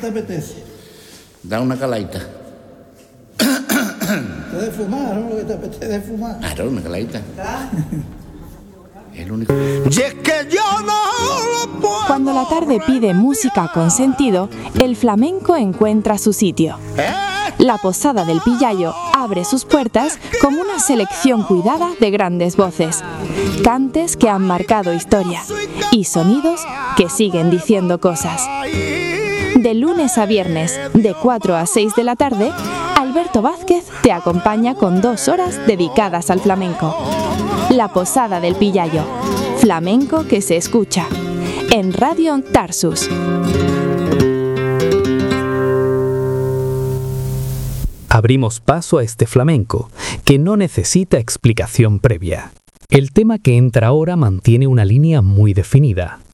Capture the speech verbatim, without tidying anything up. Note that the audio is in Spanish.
te apetece? Da una calaita. ¿Te de fumar, no? Lo que te apetece de fumar. Claro, una calaita. El único. Y es que yo no lo puedo. Cuando la tarde pide música con sentido, el flamenco encuentra su sitio. La Posada del Pillayo abre sus puertas con una selección cuidada de grandes voces, cantes que han marcado historia y sonidos que siguen diciendo cosas. De lunes a viernes, de cuatro a seis de la tarde, Alberto Vázquez te acompaña con dos horas dedicadas al flamenco. La Posada del Pillayo, flamenco que se escucha, en Radio Tarsus. Abrimos paso a este flamenco, que no necesita explicación previa. El tema que entra ahora mantiene una línea muy definida.